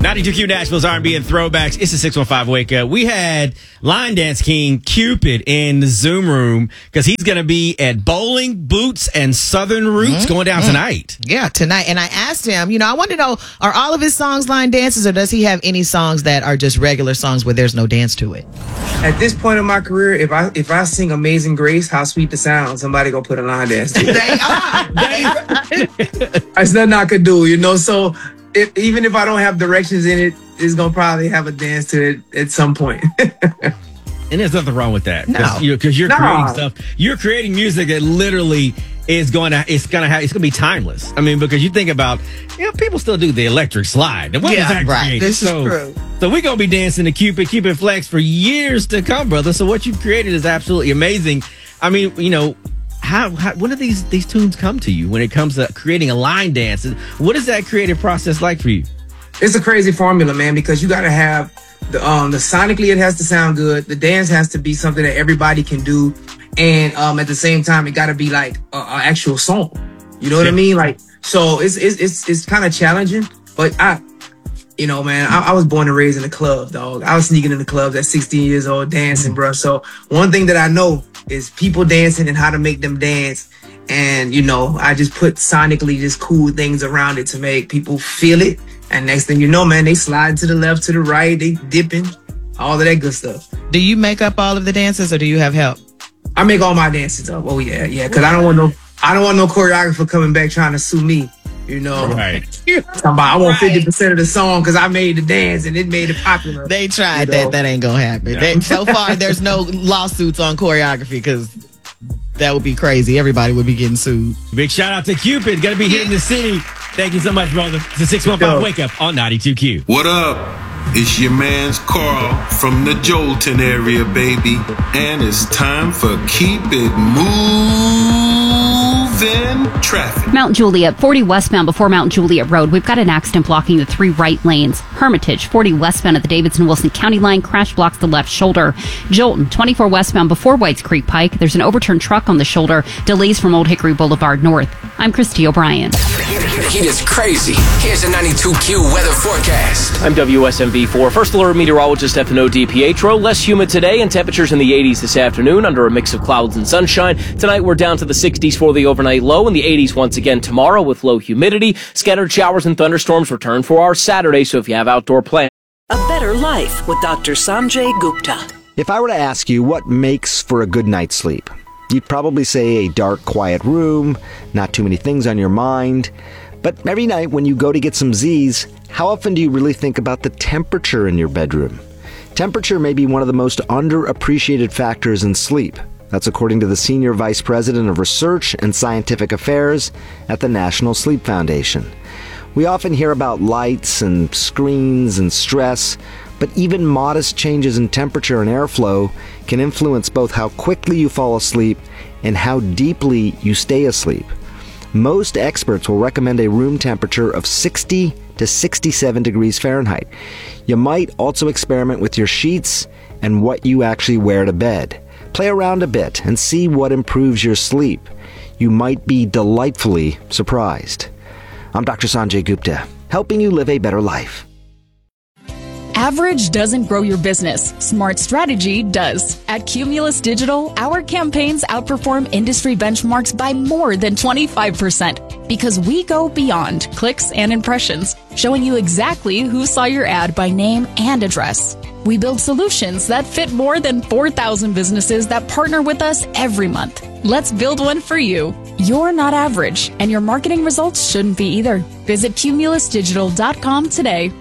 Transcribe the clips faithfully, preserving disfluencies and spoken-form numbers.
ninety-two Q Nashville's R and B and throwbacks. It's a six one five Wake Up. We had line dance king Cupid in the Zoom room because he's going to be at Bowling, Boots, and Southern Roots mm-hmm. going down mm-hmm. tonight. Yeah, tonight. And I asked him, you know, I want to know, are all of his songs line dances or does he have any songs that are just regular songs where there's no dance to it? At this point in my career, if I if I sing Amazing Grace, How Sweet the Sound, somebody gonna put a line dance to it. They are. There's nothing I could do, you know, so If, even if I don't have directions in it, it's gonna probably have a dance to it at some point. And there's nothing wrong with that, no, because you know, you're no. creating stuff. You're creating music that literally is going to. It's gonna have. It's gonna be timeless. I mean, because you think about, you know, people still do the electric slide. And what yeah, was that right. created? This so, is true. So we're gonna be dancing to Cupid, Cupid Flex for years to come, brother. So what you've created is absolutely amazing. I mean, you know. How, how when do these these tunes come to you when it comes to creating a line dance? What is that creative process like for you? It's a crazy formula, man, because you got to have the um the sonically it has to sound good. The dance has to be something that everybody can do, and um at the same time it got to be like an actual song. You know what yeah. I mean? Like, so it's it's it's, it's kind of challenging, but I. You know, man, I, I was born and raised in the club, dog. I was sneaking in the clubs at sixteen years old dancing, bro. So one thing that I know is people dancing and how to make them dance. And, you know, I just put sonically just cool things around it to make people feel it. And next thing you know, man, they slide to the left, to the right, they dipping, all of that good stuff. Do you make up all of the dances or do you have help? I make all my dances up. Oh, yeah, yeah. Because I don't want no, I don't want no choreographer coming back trying to sue me. You know, right. I want fifty percent of the song because I made the dance and it made it popular. They tried you that. know? That ain't going to happen. No. They, so far, there's no lawsuits on choreography because that would be crazy. Everybody would be getting sued. Big shout out to Cupid. Got to be here in the city. Thank you so much, brother. It's a six one five Wake Up on ninety-two Q. What up? It's your man's Carl from the Jolton area, baby. And it's time for Keep It Moving Traffic. Mount Juliet, forty westbound before Mount Juliet Road. We've got an accident blocking the three right lanes. Hermitage, forty westbound at the Davidson-Wilson County line. Crash blocks the left shoulder. Jolton, twenty-four westbound before Whites Creek Pike. There's an overturned truck on the shoulder. Delays from Old Hickory Boulevard North. I'm Christy O'Brien. Heat is crazy. Here's a ninety-two Q weather forecast. I'm W S M V four First Alert Meteorologist Stefano DiPietro. Less humid today and temperatures in the eighties this afternoon under a mix of clouds and sunshine. Tonight we're down to the sixties for the overnight low and the eighties once again tomorrow with low humidity. Scattered showers and thunderstorms return for our Saturday, so if you have outdoor plans. A better life with Doctor Sanjay Gupta. If I were to ask you what makes for a good night's sleep, you'd probably say a dark, quiet room, not too many things on your mind. But every night when you go to get some Z's, how often do you really think about the temperature in your bedroom? Temperature may be one of the most underappreciated factors in sleep. That's according to the Senior Vice President of Research and Scientific Affairs at the National Sleep Foundation. We often hear about lights and screens and stress, but even modest changes in temperature and airflow can influence both how quickly you fall asleep and how deeply you stay asleep. Most experts will recommend a room temperature of sixty to sixty-seven degrees Fahrenheit. You might also experiment with your sheets and what you actually wear to bed. Play around a bit and see what improves your sleep. You might be delightfully surprised. I'm Doctor Sanjay Gupta, helping you live a better life. Average doesn't grow your business. Smart strategy does. At Cumulus Digital, our campaigns outperform industry benchmarks by more than twenty-five percent because we go beyond clicks and impressions, showing you exactly who saw your ad by name and address. We build solutions that fit more than four thousand businesses that partner with us every month. Let's build one for you. You're not average, and your marketing results shouldn't be either. Visit cumulus digital dot com today.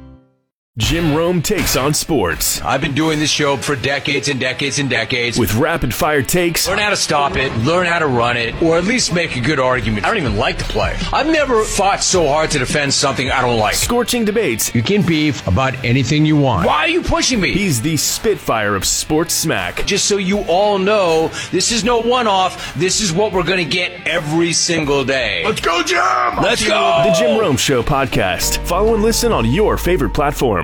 Jim Rome takes on sports. I've been doing this show for decades and decades and decades. With rapid-fire takes. Learn how to stop it, learn how to run it, or at least make a good argument. I don't even like to play. I've never fought so hard to defend something I don't like. Scorching debates. You can beef about anything you want. Why are you pushing me? He's the Spitfire of sports smack. Just so you all know, this is no one-off. This is what we're going to get every single day. Let's go, Jim! Let's go! The Jim Rome Show podcast. Follow and listen on your favorite platform.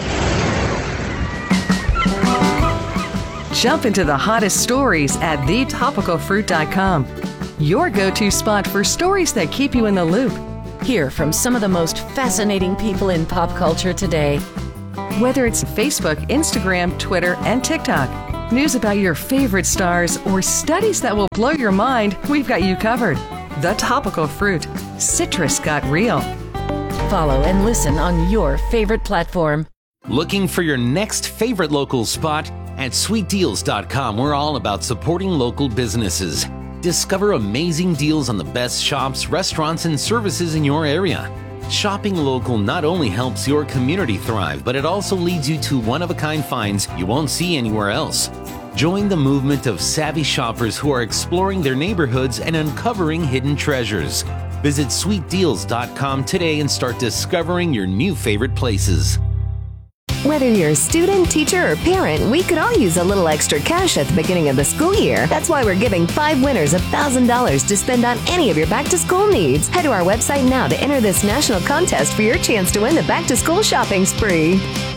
Jump into the hottest stories at the topical fruit dot com. Your go-to spot for stories that keep you in the loop. Hear from some of the most fascinating people in pop culture today. Whether it's Facebook, Instagram, Twitter, and TikTok, news about your favorite stars, or studies that will blow your mind, we've got you covered. The Topical Fruit. Citrus got real. Follow and listen on your favorite platform. Looking for your next favorite local spot? At sweet deals dot com, we're all about supporting local businesses. Discover amazing deals on the best shops, restaurants, and services in your area. Shopping local not only helps your community thrive, but it also leads you to one-of-a-kind finds you won't see anywhere else. Join the movement of savvy shoppers who are exploring their neighborhoods and uncovering hidden treasures. Visit sweet deals dot com today and start discovering your new favorite places. Whether you're a student, teacher, or parent, we could all use a little extra cash at the beginning of the school year. That's why we're giving five winners one thousand dollars to spend on any of your back-to-school needs. Head to our website now to enter this national contest for your chance to win the back-to-school shopping spree.